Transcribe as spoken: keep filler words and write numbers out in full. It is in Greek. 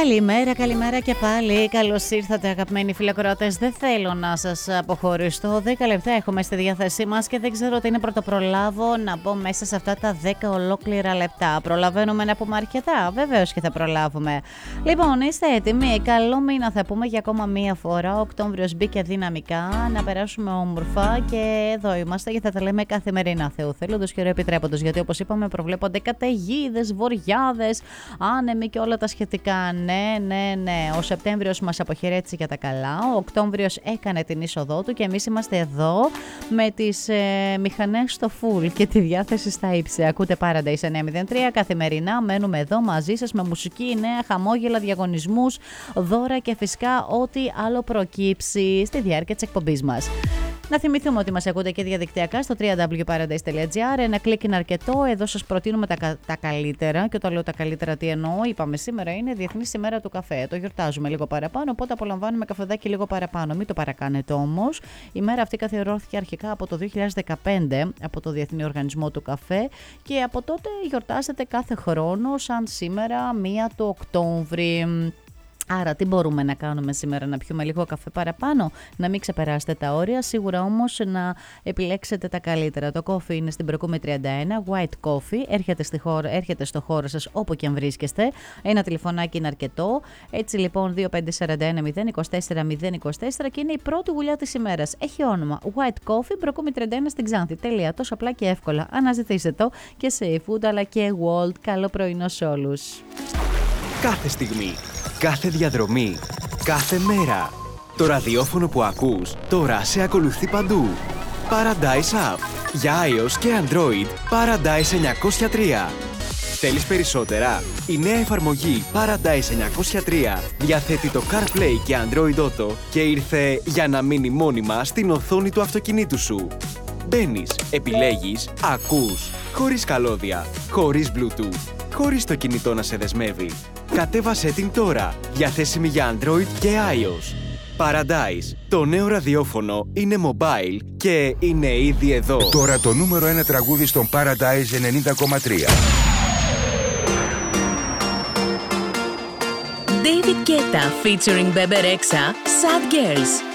Καλημέρα, καλημέρα και πάλι. Καλώς ήρθατε, αγαπημένοι φιλακροατές. Δεν θέλω να σας αποχωριστώ. δέκα λεπτά έχουμε στη διάθεσή μας και δεν ξέρω τι είναι πρωτοπρολάβω να πω μέσα σε αυτά τα δέκα ολόκληρα λεπτά. Προλαβαίνουμε να πούμε αρκετά? Βεβαίως και θα προλάβουμε. Λοιπόν, είστε έτοιμοι? Καλό μήνα θα πούμε για ακόμα μία φορά. Ο Οκτώβριος μπήκε δυναμικά. Να περάσουμε όμορφα και εδώ είμαστε και θα τα λέμε καθημερινά, Θεού θέλοντος και επιτρέποντος. Γιατί όπως είπαμε, προβλέπονται καταιγίδες, βοριάδες, άνεμοι και όλα τα σχετικά. Ναι, ναι, ναι. Ο Σεπτέμβριος μας αποχαιρέτησε για τα καλά. Ο Οκτώβριος έκανε την είσοδό του και εμείς είμαστε εδώ με τις ε, μηχανές στο full και τη διάθεση στα ύψη. Ακούτε Paradise εννιά μηδέν τρία καθημερινά. Μένουμε εδώ μαζί σας με μουσική, νέα, χαμόγελα, διαγωνισμούς, δώρα και φυσικά ό,τι άλλο προκύψει στη διάρκεια της εκπομπής μας. Να θυμηθούμε ότι μας ακούτε και διαδικτυακά στο double-u double-u double-u τελεία paradise τελεία gr. Ένα κλικ είναι αρκετό. Εδώ σας προτείνουμε τα, τα καλύτερα. Και όταν λέω τα καλύτερα, τι εννοώ? Είπαμε σήμερα είναι Διεθνής ημέρα του καφέ. Το γιορτάζουμε λίγο παραπάνω, οπότε απολαμβάνουμε καφεδάκι λίγο παραπάνω. Μην το παρακάνετε όμως. Η μέρα αυτή καθιερώθηκε αρχικά από το δύο χιλιάδες δεκαπέντε από το Διεθνή Οργανισμό του Καφέ και από τότε γιορτάζεται κάθε χρόνο σαν σήμερα μία του Οκτώβρη. Άρα τι μπορούμε να κάνουμε σήμερα? Να πιούμε λίγο καφέ παραπάνω, να μην ξεπεράσετε τα όρια, σίγουρα όμως να επιλέξετε τα καλύτερα. Το coffee είναι στην Προκούμη τριάντα ένα, white coffee, έρχεται, στη χώρα, έρχεται στο χώρο σας όπου και αν βρίσκεστε. Ένα τηλεφωνάκι είναι αρκετό. Έτσι λοιπόν δύο πέντε τέσσερα ένα μηδέν δύο τέσσερα μηδέν δύο τέσσερα και είναι η πρώτη γουλιά της ημέρας. Έχει όνομα white coffee, Προκούμη τριάντα ένα στην Ξάνθη. Τέλεια, τόσο απλά και εύκολα. Αναζητήστε το και σε food αλλά και world. Καλό πρωινό σε όλους. Κάθε στιγμή, κάθε διαδρομή, κάθε μέρα. Το ραδιόφωνο που ακούς τώρα σε ακολουθεί παντού. Paradise App. Για iOS και Android, Paradise εννιακόσια τρία. Θέλεις περισσότερα? Η νέα εφαρμογή Paradise εννιακόσια τρία διαθέτει το CarPlay και Android Auto και ήρθε για να μείνει μόνιμα στην οθόνη του αυτοκινήτου σου. Μπαίνεις, επιλέγεις, ακούς, χωρίς καλώδια, χωρίς Bluetooth, χωρίς το κινητό να σε δεσμεύει. Κατέβασέ την τώρα, διαθέσιμη για Android και iOS. Paradise, το νέο ραδιόφωνο είναι mobile και είναι ήδη εδώ. Τώρα το νούμερο ένα τραγούδι στον Paradise ενενήντα κόμμα τρία. David Guetta featuring Bebe Rexha, Sad Girls.